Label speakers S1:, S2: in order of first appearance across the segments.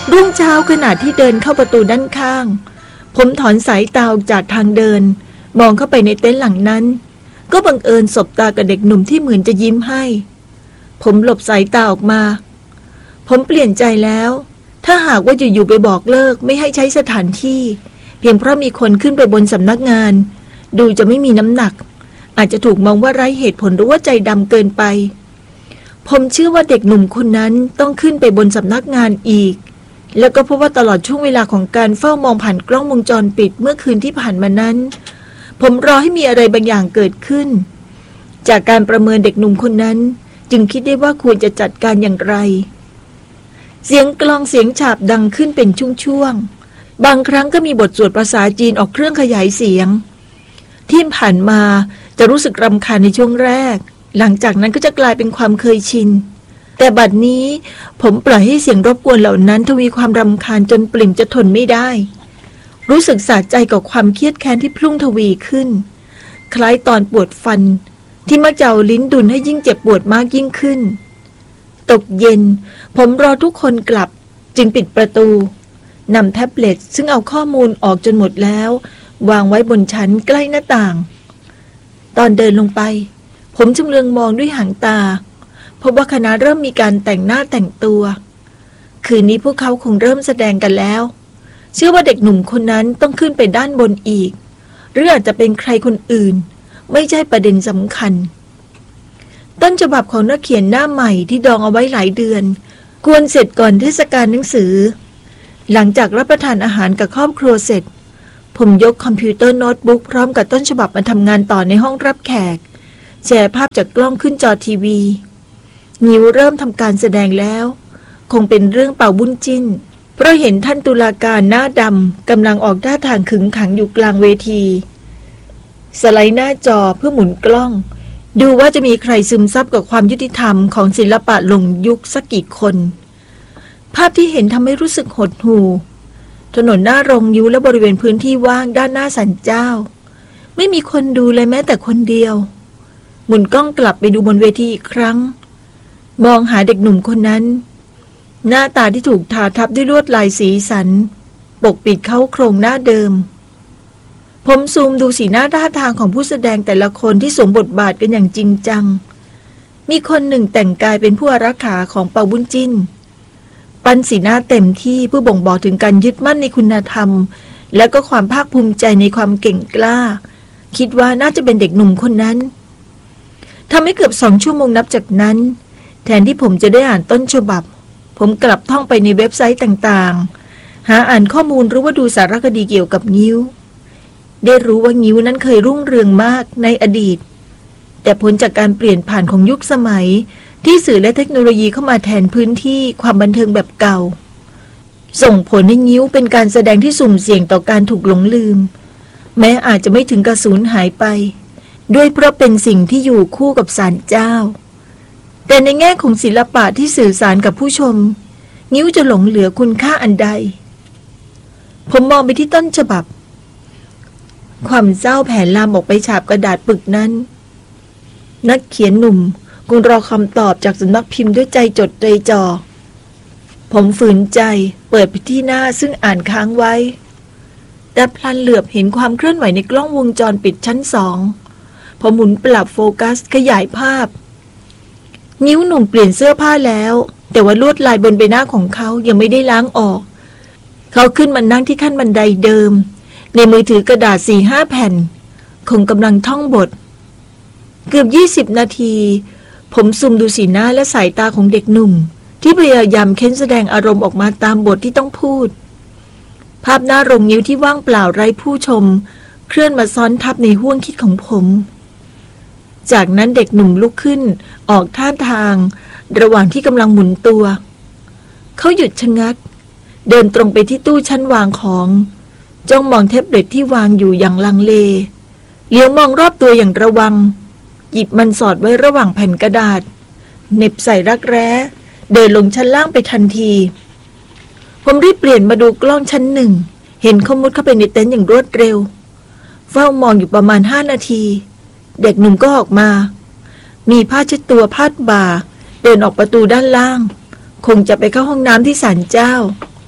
S1: รุ่งเช้าขณะที่เดินเข้าประตูด้านข้างผมถอนสายตาออกจากทางเดินมองเข้าไปในเต็นท์หลังนั้นก็บังเอิญสบตากับเด็กหนุ่มที่เหมือนจะยิ้มให้ผมหลบสายตาออกมาผมเปลี่ยนใจแล้วถ้าหากว่าอยู่ๆไปบอกเลิกไม่ให้ใช้สถานที่เพียงเพราะมีคนขึ้นไปบนสำนักงานดูจะไม่มีน้ำหนักอาจจะถูกมองว่าไร้เหตุผลหรือว่าใจดำเกินไปผมเชื่อว่าเด็กหนุ่มคนนั้นต้องขึ้นไปบนสำนักงานอีกแล้วก็เพราะว่าตลอดช่วงเวลาของการเฝ้ามองผ่านกล้องวงจรปิดเมื่อคืนที่ผ่านมานั้นผมรอให้มีอะไรบางอย่างเกิดขึ้นจากการประเมินเด็กหนุ่มคนนั้นจึงคิดได้ว่าควรจะจัดการอย่างไรเสียงกลองเสียงฉาบดังขึ้นเป็นช่วงๆบางครั้งก็มีบทสวดภาษาจีนออกเครื่องขยายเสียงที่ผ่านมาจะรู้สึกรำคาญในช่วงแรกหลังจากนั้นก็จะกลายเป็นความเคยชินแต่บัดนี้ผมปล่อยให้เสียงรบกวนเหล่านั้นทวีความรำคาญจนปริ่มจะทนไม่ได้รู้สึกสะใจกับความเครียดแค้นที่พุ่งทวีขึ้นคล้ายตอนปวดฟันที่มักจะเอาลิ้นดุลให้ยิ่งเจ็บปวดมากยิ่งขึ้นตกเย็นผมรอทุกคนกลับจึงปิดประตูนำแท็บเล็ตซึ่งเอาข้อมูลออกจนหมดแล้ววางไว้บนชั้นใกล้หน้าต่างตอนเดินลงไปผมชำเลืองมองด้วยหางตาพบว่าคณะเริ่มมีการแต่งหน้าแต่งตัวคืนนี้พวกเขาคงเริ่มแสดงกันแล้วเชื่อว่าเด็กหนุ่มคนนั้นต้องขึ้นไปด้านบนอีกหรืออาจจะเป็นใครคนอื่นไม่ใช่ประเด็นสำคัญต้นฉบับของนักเขียนหน้าใหม่ที่ดองเอาไว้หลายเดือนควรเสร็จก่อนเทศกาลหนังสือหลังจากรับประทานอาหารกับครอบครัวเสร็จผมยกคอมพิวเตอร์โน้ตบุ๊กพร้อมกับต้นฉบับมาทำงานต่อในห้องรับแขกแชร์ภาพจากกล้องขึ้นจอทีวีนิ้วเริ่มทำการแสดงแล้วคงเป็นเรื่องเป่าบุญจิ้นเพราะเห็นท่านตุลาการหน้าดำกำลังออกท่าทางขึงขังอยู่กลางเวทีสไลด์หน้าจอเพื่อหมุนกล้องดูว่าจะมีใครซึมซับกับความยุติธรรมของศิลปะหลงยุคสักกี่คนภาพที่เห็นทำให้รู้สึกหดหู่ถนนหน้าโรงยิ้วและบริเวณพื้นที่ว่างด้านหน้าศาลเจ้าไม่มีคนดูเลยแม้แต่คนเดียวหมุนกล้องกลับไปดูบนเวทีอีกครั้งมองหาเด็กหนุ่มคนนั้นหน้าตาที่ถูกทาทับด้วยลวดลายสีสันปกปิดเขาโครงหน้าเดิมผมซูมดูสีหน้าท่าทางของผู้แสดงแต่ละคนที่สวมบทบาทกันอย่างจริงจังมีคนหนึ่งแต่งกายเป็นผู้อารักขาของเปาบุญจิ้นปั้นสีหน้าเต็มที่เพื่อบ่งบอกถึงการยึดมั่นในคุณธรรมและก็ความภาคภูมิใจในความเก่งกล้าคิดว่าน่าจะเป็นเด็กหนุ่มคนนั้นทำให้เกือบ2 ชั่วโมงนับจากนั้นแทนที่ผมจะได้อ่านต้นฉบับผมกลับท่องไปในเว็บไซต์ต่างๆหาอ่านข้อมูลหรือว่าดูสารคดีเกี่ยวกับงิ้วได้รู้ว่างิ้วนั้นเคยรุ่งเรืองมากในอดีตแต่ผลจากการเปลี่ยนผ่านของยุคสมัยที่สื่อและเทคโนโลยีเข้ามาแทนพื้นที่ความบันเทิงแบบเก่าส่งผลให้งิ้วเป็นการแสดงที่สุ่มเสี่ยงต่อการถูกหลงลืมแม้อาจจะไม่ถึงกับสูญหายไปด้วยเพราะเป็นสิ่งที่อยู่คู่กับศาลเจ้าแต่ในแง่ของศิลปะที่สื่อสารกับผู้ชมงิ้วจะหลงเหลือคุณค่าอันใดผมมองไปที่ต้นฉบับความเศร้าแผ่ลามออกไปฉาบกระดาษปึกนั้นนักเขียนหนุ่มคงรอคำตอบจากสำนักพิมพ์ด้วยใจจดใจจ่อผมฝืนใจเปิดไปที่หน้าซึ่งอ่านค้างไว้แต่พลันเหลือบเห็นความเคลื่อนไหวในกล้องวงจรปิดชั้น2พอหมุนปรับโฟกัสขยายภาพนิ้วหนุ่มเปลี่ยนเสื้อผ้าแล้วแต่ว่าลวดลายบนใบหน้าของเขายังไม่ได้ล้างออกเขาขึ้นมานั่งที่ขั้นบันไดเดิมในมือถือกระดาษ 4-5 แผ่นคงกำลังท่องบทเกือบ20 นาทีผมซูมดูสีหน้าและสายตาของเด็กหนุ่มที่พยายามเค้นแสดงอารมณ์ออกมาตามบทที่ต้องพูดภาพหน้าโรงงิ้วที่ว่างเปล่าไร้ผู้ชมเคลื่อนมาซ้อนทับในห้วงคิดของผมจากนั้นเด็กหนุ่มลุกขึ้นออกท่าทางระหว่างที่กำลังหมุนตัวเขาหยุดชะงักเดินตรงไปที่ตู้ชั้นวางของจ้องมองแท็บเล็ตที่วางอยู่อย่างลังเลเลี้ยวมองรอบตัวอย่างระวังหยิบมันสอดไว้ระหว่างแผ่นกระดาษเหน็บใส่รักแร้เดินลงชั้นล่างไปทันทีผมรีบเปลี่ยนมาดูกล้องชั้น1เห็นเขามุดเข้าไปในเต็นท์อย่างรวดเร็วเฝ้ามองอยู่ประมาณ5 นาทีเด็กหนุ่มก็ออกมามีผ้าเช็ดตัวพาดบ่าเดินออกประตูด้านล่างคงจะไปเข้าห้องน้ำที่ศาลเจ้า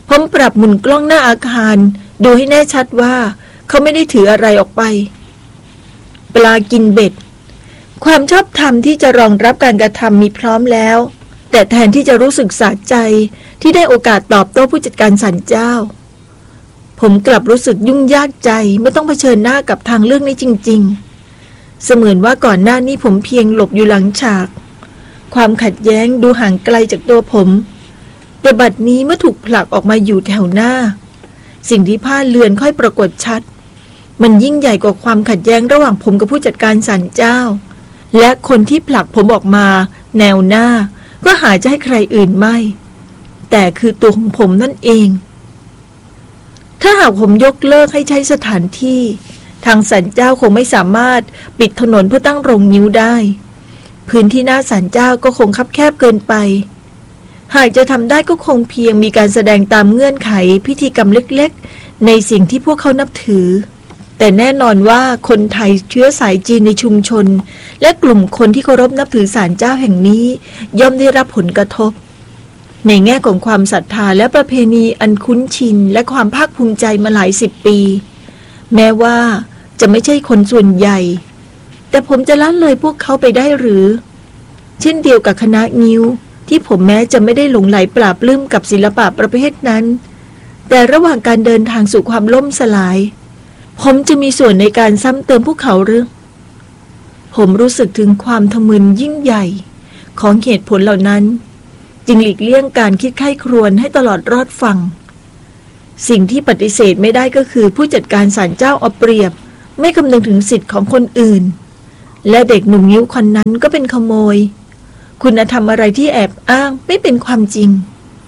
S1: ผมปรับหมุนกล้องหน้าอาคารดูให้แน่ชัดว่าเขาไม่ได้ถืออะไรออกไปปลากินเบ็ดความชอบธรรมที่จะรองรับการกระทำมีพร้อมแล้วแต่แทนที่จะรู้สึกสะใจที่ได้โอกาสตอบโต้ผู้จัดการศาลเจ้าผมกลับรู้สึกยุ่งยากใจเมื่อต้องเผชิญหน้ากับทางเรื่องนี้จริงๆเสมือนว่าก่อนหน้านี้ผมเพียงหลบอยู่หลังฉากความขัดแย้งดูห่างไกลจากตัวผมแต่บัดนี้เมื่อถูกผลักออกมาอยู่แถวหน้าสิ่งที่ผ้าเลือนค่อยปรากฏชัดมันยิ่งใหญ่กว่าความขัดแย้งระหว่างผมกับผู้จัดการศาลเจ้าและคนที่ผลักผมออกมาแนวหน้าก็หาจะให้ใครอื่นไม่แต่คือตัวของผมนั่นเองถ้าหากผมยกเลิกให้ใช้สถานที่ทางศาลเจ้าคงไม่สามารถปิดถนนเพื่อตั้งโรงนิ้วได้พื้นที่หน้าศาลเจ้าก็คงคับแคบเกินไปหากจะทำได้ก็คงเพียงมีการแสดงตามเงื่อนไขพิธีกรรมเล็กๆในสิ่งที่พวกเขานับถือแต่แน่นอนว่าคนไทยเชื้อสายจีนในชุมชนและกลุ่มคนที่เคารพนับถือศาลเจ้าแห่งนี้ย่อมได้รับผลกระทบในแง่ของความศรัทธาและประเพณีอันคุ้นชินและความภาคภูมิใจมาหลายสิบปีแม้ว่าจะไม่ใช่คนส่วนใหญ่แต่ผมจะละเลยพวกเขาไปได้หรือเช่นเดียวกับคณะงิ้วที่ผมแม้จะไม่ได้หลงไหลปราบปลื้มกับศิลปะประเภทนั้นแต่ระหว่างการเดินทางสู่ความล่มสลายผมจะมีส่วนในการซ้ำเติมพวกเขาหรือผมรู้สึกถึงความทะมึนยิ่งใหญ่ของเหตุผลเหล่านั้นจึงหลีกเลี่ยงการคิดไข้ครวญให้ตลอดรอดฟังสิ่งที่ปฏิเสธไม่ได้ก็คือผู้จัดการศาลเจ้าเอาเปรียบไม่คำนึงถึงสิทธิ์ของคนอื่นและเด็กหนุ่มนิ้วคนนั้นก็เป็นขโมยคุณธรรมอะไรที่แอบอ้างไม่เป็นความจริง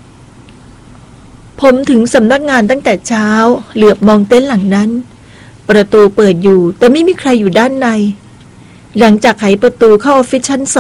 S1: ผมถึงสำนักงานตั้งแต่เช้าเหลือบมองเต็นท์หลังนั้นประตูเปิดอยู่แต่ไม่มีใครอยู่ด้านในหลังจากไขประตูเข้าออฟฟิศชั้น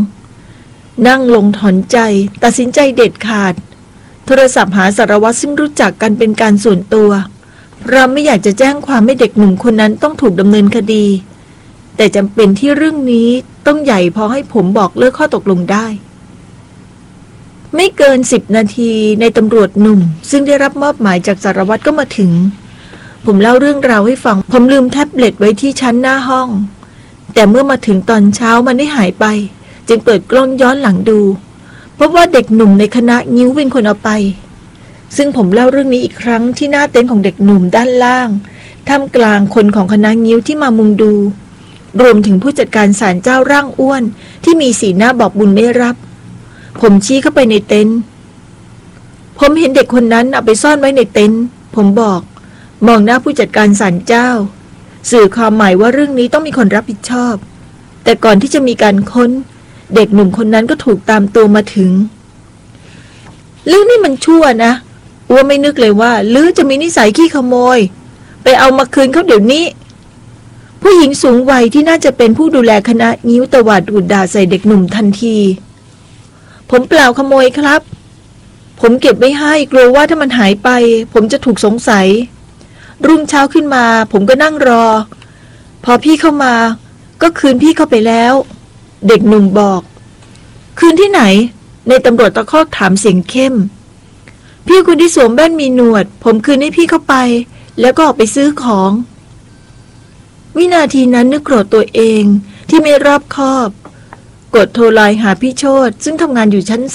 S1: 2นั่งลงถอนใจตัดสินใจเด็ดขาดโทรศัพท์หาสารวัตรซึ่งรู้จักกันเป็นการส่วนตัวเราไม่อยากจะแจ้งความให้เด็กหนุ่มคนนั้นต้องถูกดำเนินคดีแต่จำเป็นที่เรื่องนี้ต้องใหญ่พอให้ผมบอกเลิกข้อตกลงได้ไม่เกิน10 นาทีในตำรวจหนุ่มซึ่งได้รับมอบหมายจากสารวัตรก็มาถึงผมเล่าเรื่องราวให้ฟังผมลืมแท็บเล็ตไว้ที่ชั้นหน้าห้องแต่เมื่อมาถึงตอนเช้ามันได้หายไปจึงเปิดกล้องย้อนหลังดูพบว่าเด็กหนุ่มในคณะงิ้วเป็นคนเอาไปซึ่งผมเล่าเรื่องนี้อีกครั้งที่หน้าเต็นท์ของเด็กหนุ่มด้านล่างท่ามกลางคนของคณะงิ้วที่มามุงดูรวมถึงผู้จัดการศาลเจ้าร่างอ้วนที่มีสีหน้าบอกบุญไม่รับผมชี้เข้าไปในเต็นท์ผมเห็นเด็กคนนั้นเอาไปซ่อนไว้ในเต็นท์ผมบอกมองหน้าผู้จัดการศาลเจ้าสื่อความหมายว่าเรื่องนี้ต้องมีคนรับผิดชอบแต่ก่อนที่จะมีการค้นเด็กหนุ่มคนนั้นก็ถูกตามตัวมาถึงเรื่องนี้มันชั่วนะอ้วไม่นึกเลยว่าลือจะมีนิสัยขี้ขโมยไปเอามาคืนเขาเดี๋ยวนี้ผู้หญิงสูงวัยที่น่าจะเป็นผู้ดูแลคณะงิ้วตวาดดูด่าใส่เด็กหนุ่มทันทีผมเปล่าขโมยครับผมเก็บไว้ให้กลัวว่าถ้ามันหายไปผมจะถูกสงสัยรุ่งเช้าขึ้นมาผมก็นั่งรอพอพี่เข้ามาก็คืนพี่เข้าไปแล้วเด็กหนุ่มบอกคืนที่ไหนในตำรวจตะคอกถามเสียงเข้มพี่คนที่สวมแว่นมีหนวดผมคืนให้พี่เข้าไปแล้วก็ออกไปซื้อของวินาทีนั้นนึกโกรธตัวเองที่ไม่รอบคอบกดโทรไลน์หาพี่โชติซึ่งทำงานอยู่ชั้น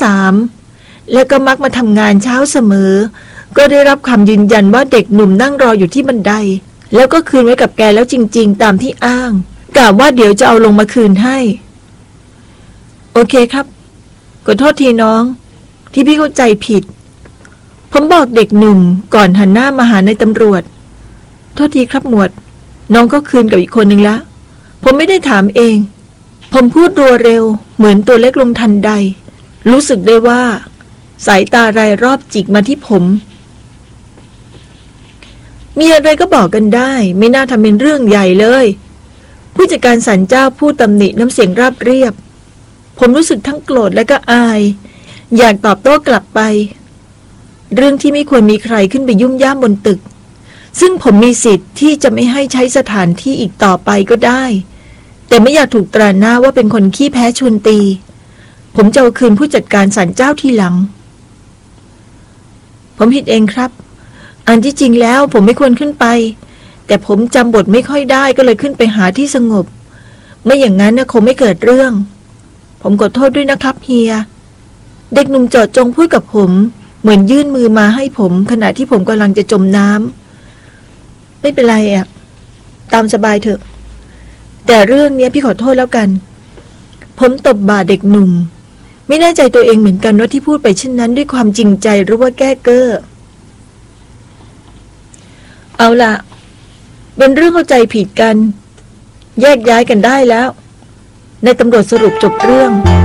S1: 3และก็มักมาทำงานเช้าเสมอก็ได้รับคำยืนยันว่าเด็กหนุ่มนั่งรออยู่ที่บันไดแล้วก็คืนไว้กับแกแล้วจริงๆตามที่อ้างกล่าวว่าเดี๋ยวจะเอาลงมาคืนให้โอเคครับขอโทษทีน้องที่พี่เข้าใจผิดผมบอกเด็กหนุ่มก่อนหันหน้ามาหาในตำรวจโทษทีครับหมวดน้องก็คืนกับอีกคนนึงละผมไม่ได้ถามเองผมพูดรัวเร็วเหมือนตัวเล็กลงทันใดรู้สึกได้ว่าสายตารายรอบจิกมาที่ผมมีอะไรก็บอกกันได้ไม่น่าทำเป็นเรื่องใหญ่เลยผู้จัดการศาลเจ้าพูดตำหนิน้ำเสียงราบเรียบผมรู้สึกทั้งโกรธและก็อายอยากตอบโต้กลับไปเรื่องที่ไม่ควรมีใครขึ้นไปยุ่มย่ามบนตึกซึ่งผมมีสิทธิ์ที่จะไม่ให้ใช้สถานที่อีกต่อไปก็ได้แต่ไม่อยากถูกตราหน้าว่าเป็นคนขี้แพ้ชวนตีผมจะเอาคืนผู้จัดการศาลเจ้าทีหลังผผมผิดเองครับอันที่จริงแล้วผมไม่ควรขึ้นไปแต่ผมจำบทไม่ค่อยได้ก็เลยขึ้นไปหาที่สงบไม่อย่างนั้นคงไม่เกิดเรื่องผมขอโทษด้วยนะครับเฮียเด็กหนุ่มเจาะจงพูดกับผมเหมือนยื่นมือมาให้ผมขณะที่ผมกำลังจะจมน้ำไม่เป็นไรตามสบายเถอะแต่เรื่องนี้พี่ขอโทษแล้วกันผมตบบ่าเด็กหนุ่มไม่แน่ใจตัวเองเหมือนกันว่าที่พูดไปเช่นนั้นด้วยความจริงใจหรือว่าแก้เก้อเอาล่ะเป็นเรื่องเข้าใจผิดกันแยกย้ายกันได้แล้วในตำรวจสรุปจบเรื่อง